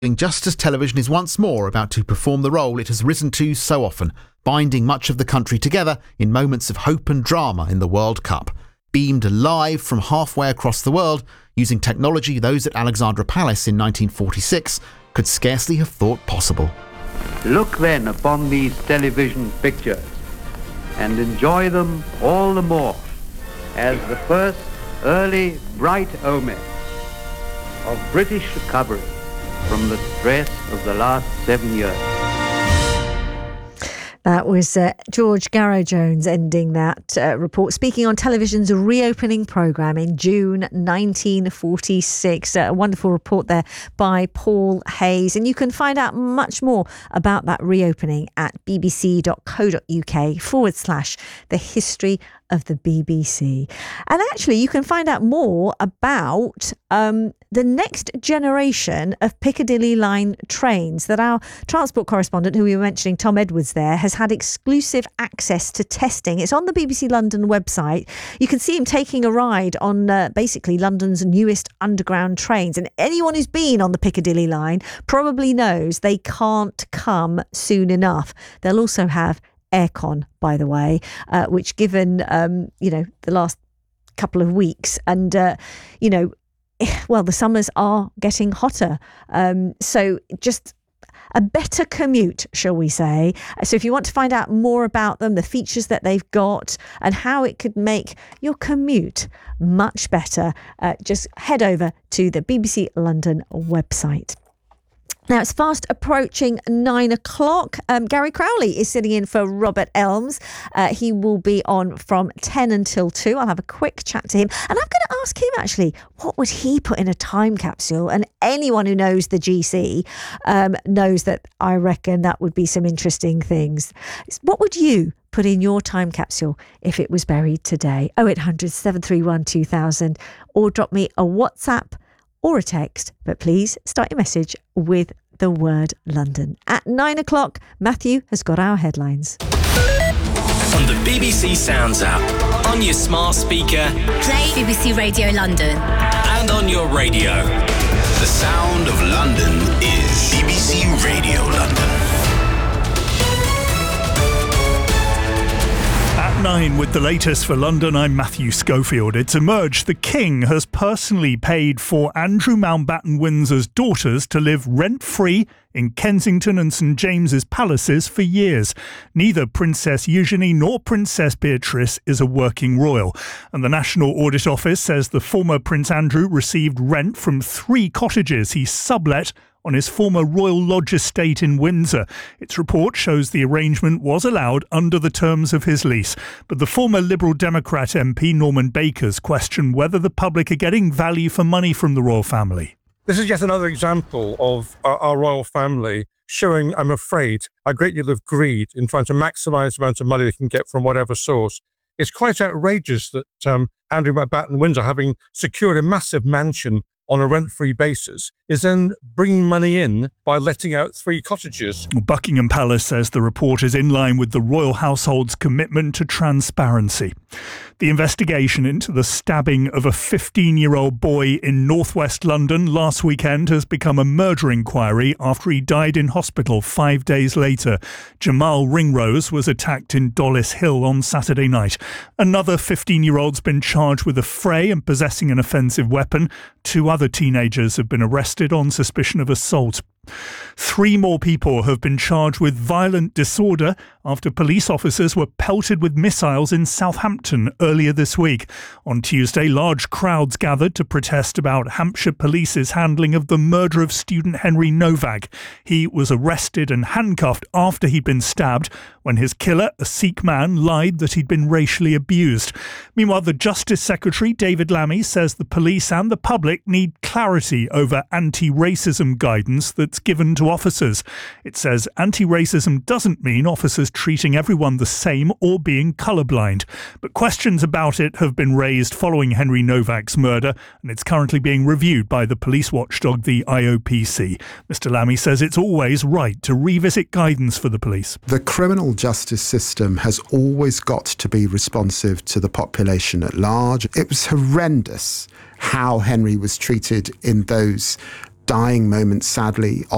just as television is once more about to perform the role it has risen to so often, binding much of the country together in moments of hope and drama in the World Cup. Beamed live from halfway across the world using technology those at Alexandra Palace in 1946 could scarcely have thought possible. Look then upon these television pictures and enjoy them all the more as the first early bright omen of British recovery from the stress of the last 7 years. That was George Garrow-Jones ending that report, speaking on television's reopening programme in June 1946. A wonderful report there by Paul Hayes. And you can find out much more about that reopening at bbc.co.uk/the history of the BBC. And actually, you can find out more about the next generation of Piccadilly line trains that our transport correspondent, who we were mentioning, Tom Edwards there, has had exclusive access to testing. It's on the BBC London website. You can see him taking a ride on basically London's newest underground trains. And anyone who's been on the Piccadilly line probably knows they can't come soon enough. They'll also have aircon, by the way, which given, the last couple of weeks and, well, the summers are getting hotter. So just a better commute, shall we say. So if you want to find out more about them, the features that they've got and how it could make your commute much better, just head over to the BBC London website. Now, it's fast approaching 9 o'clock. Gary Crowley is sitting in for Robert Elms. He will be on from 10 until 2. I'll have a quick chat to him. And I'm going to ask him, actually, what would he put in a time capsule? And anyone who knows the GC knows that I reckon that would be some interesting things. What would you put in your time capsule if it was buried today? 0800 731 2000, or drop me a WhatsApp or a text, but please start your message with the word London. At 9 o'clock, Matthew has got our headlines. On the BBC Sounds app, on your smart speaker, play BBC Radio London, and on your radio. The sound of London is BBC Radio London. At 9 with the latest for London, I'm Matthew Schofield. It's emerged the King has personally paid for Andrew Mountbatten Windsor's daughters to live rent-free in Kensington and St James's palaces for years. Neither Princess Eugenie nor Princess Beatrice is a working royal. And the National Audit Office says the former Prince Andrew received rent from 3 cottages he sublet on his former Royal Lodge estate in Windsor. Its report shows the arrangement was allowed under the terms of his lease. But the former Liberal Democrat MP Norman Baker's questioned whether the public are getting value for money from the royal family. This is yet another example of our royal family showing, I'm afraid, a great deal of greed in trying to maximise the amount of money they can get from whatever source. It's quite outrageous that Andrew Mountbatten Windsor, having secured a massive mansion on a rent-free basis, is then bringing money in by letting out 3 cottages. Buckingham Palace says the report is in line with the royal household's commitment to transparency. The investigation into the stabbing of a 15-year-old boy in northwest London last weekend has become a murder inquiry after he died in hospital 5 days later. Jamal Ringrose was attacked in Dollis Hill on Saturday night. Another 15-year-old's been charged with affray and possessing an offensive weapon. 2 other teenagers have been arrested on suspicion of assault. 3 more people have been charged with violent disorder after police officers were pelted with missiles in Southampton earlier this week. On Tuesday, large crowds gathered to protest about Hampshire Police's handling of the murder of student Henry Novak. He was arrested and handcuffed after he'd been stabbed when his killer, a Sikh man, lied that he'd been racially abused. Meanwhile, the Justice Secretary, David Lammy, says the police and the public need clarity over anti-racism guidance that's given to officers. It says anti-racism doesn't mean officers treating everyone the same or being colourblind. But questions about it have been raised following Henry Novak's murder, and it's currently being reviewed by the police watchdog, the IOPC. Mr Lammy says it's always right to revisit guidance for the police. The criminal justice system has always got to be responsive to the population at large. It was horrendous how Henry was treated in those dying moments, sadly,